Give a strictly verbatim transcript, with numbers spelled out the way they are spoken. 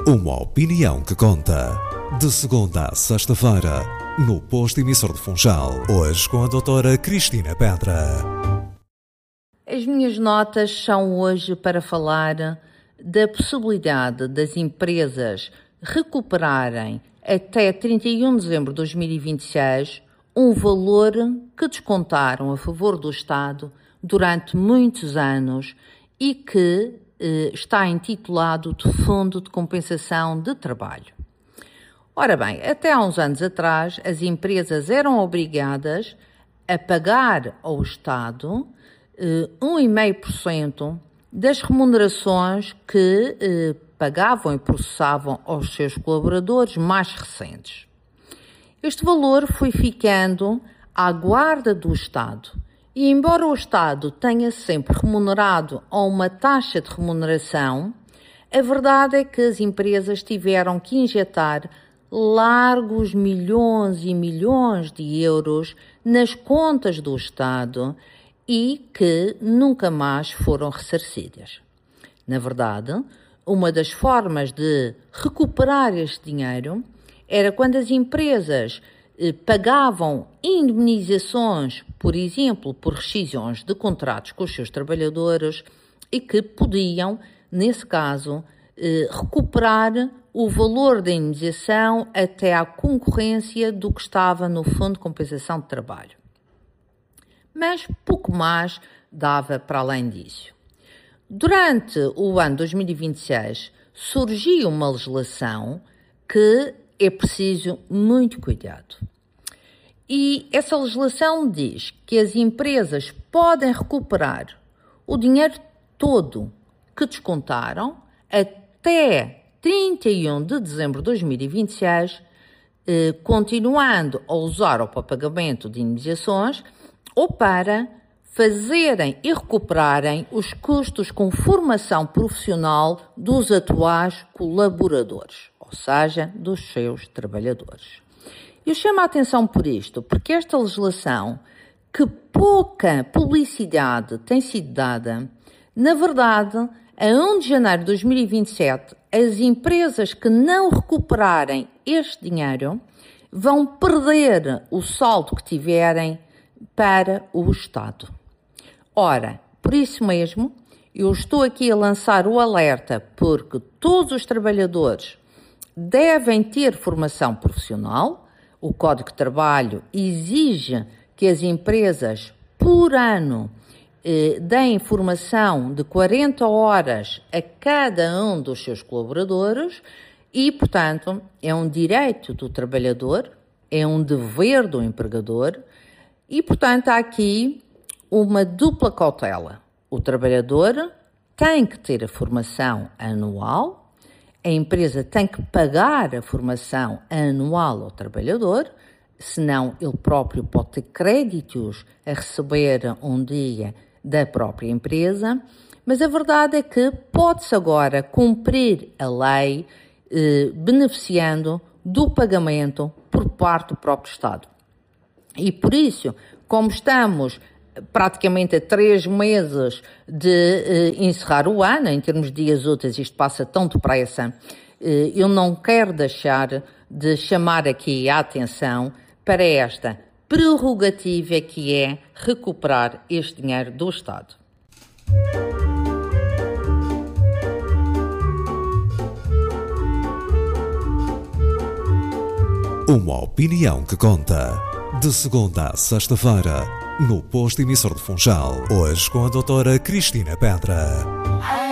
Uma opinião que conta. De segunda a sexta-feira, no Posto Emissor de Funchal. Hoje com a doutora Cristina Pedra. As minhas notas são hoje para falar da possibilidade das empresas recuperarem até trinta e um de dezembro de dois mil e vinte e seis um valor que descontaram a favor do Estado durante muitos anos e que eh, está intitulado de Fundo de Compensação de Trabalho. Ora bem, até há uns anos atrás, as empresas eram obrigadas a pagar ao Estado eh, um vírgula cinco por cento das remunerações que eh, pagavam e processavam aos seus colaboradores mais recentes. Este valor foi ficando à guarda do Estado e, embora o Estado tenha sempre remunerado a uma taxa de remuneração, a verdade é que as empresas tiveram que injetar largos milhões e milhões de euros nas contas do Estado e que nunca mais foram ressarcidas. Na verdade, uma das formas de recuperar este dinheiro era quando as empresas eh, pagavam indemnizações, por exemplo, por rescisões de contratos com os seus trabalhadores e que podiam, nesse caso, eh, recuperar o valor da indemnização até à concorrência do que estava no Fundo de Compensação de Trabalho. Mas pouco mais dava para além disso. Durante o ano dois mil e vinte e seis surgiu uma legislação que é preciso muito cuidado. E essa legislação diz que as empresas podem recuperar o dinheiro todo que descontaram até trinta e um de dezembro de dois mil e vinte e seis, eh, continuando a usar o para pagamento de indemnizações ou para fazerem e recuperarem os custos com formação profissional dos atuais colaboradores, ou seja, dos seus trabalhadores. Eu chamo a atenção por isto, porque esta legislação, que pouca publicidade tem sido dada, na verdade, a primeiro de janeiro de dois mil e vinte e sete, as empresas que não recuperarem este dinheiro vão perder o saldo que tiverem para o Estado. Ora, por isso mesmo, eu estou aqui a lançar o alerta porque todos os trabalhadores devem ter formação profissional. O Código de Trabalho exige que as empresas, por ano, eh, deem formação de quarenta horas a cada um dos seus colaboradores e, portanto, é um direito do trabalhador, é um dever do empregador e, portanto, há aqui uma dupla cautela. O trabalhador tem que ter a formação anual, a empresa tem que pagar a formação anual ao trabalhador, senão ele próprio pode ter créditos a receber um dia da própria empresa, mas a verdade é que pode-se agora cumprir a lei eh, beneficiando do pagamento por parte do próprio Estado. E por isso, como estamos praticamente a três meses de eh, encerrar o ano, em termos de dias úteis, isto passa tão depressa, eh, eu não quero deixar de chamar aqui a atenção para esta prerrogativa que é recuperar este dinheiro do Estado. Uma opinião que conta. De segunda a sexta-feira, no Posto Emissor de Funchal. Hoje com a doutora Cristina Pedra.